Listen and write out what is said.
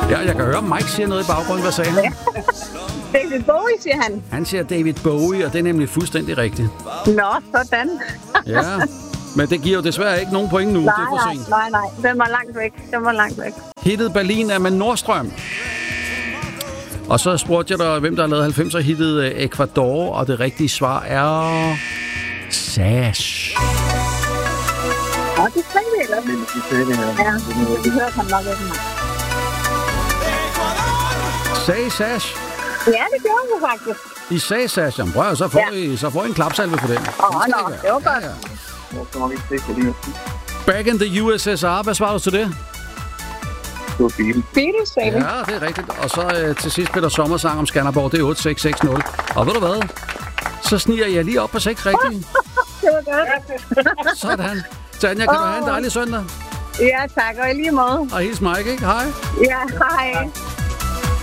Ja, jeg kan høre, Mike siger noget i baggrunden. Hvad sagde han? Ja. David Bowie, siger han. Han siger David Bowie, og det er nemlig fuldstændig rigtigt. Nå, sådan. Ja, men det giver jo desværre ikke nogen point nu. Det er for sent. Nej. Den var langt væk. Hittet Berlin er med Nordstrøm. Og så spurgte jeg dig, hvem der har lavet 90'er-hittet Ecuador, og det rigtige svar er... Sash. Og det sagde vi ellers. Ja, det hørte han nok ikke mig. Sagde Sash? Ja, det gjorde vi faktisk. I sagde Sash. Jamen, prøv, så får I en klapsalve for den. Det var godt. Back in the USSR. Hvad svarer du til det? Det var Beatles, sagde vi. Ja, det er rigtigt. Og så til sidst Peter Sommersang om Skanderborg. Det er 8660. Og ved du hvad? Så sniger jeg lige op på 6 rigtigt. Det var godt. Sådan. Tanja, kan du have en dejlig søndag? Ja, tak. Og i lige måde. Og hils Mike, ikke? Hej. Ja, hej.